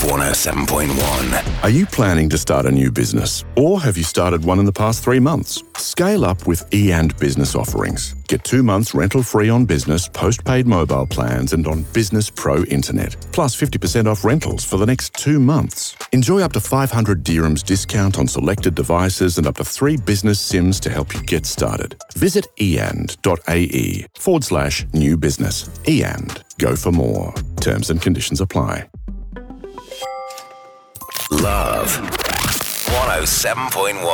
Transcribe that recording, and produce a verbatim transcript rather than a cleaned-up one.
one oh seven point one. Are you planning to start a new business? Or have you started one in the past three months? Scale up with E and Business offerings. Get two months rental free on business, postpaid mobile plans and on Business Pro Internet. Plus fifty percent off rentals for the next two months. Enjoy up to five hundred dirhams discount on selected devices and up to three business SIMs to help you get started. Visit eand.ae forward slash new business. eand. Go for more. Terms and conditions apply. Love one oh seven point one.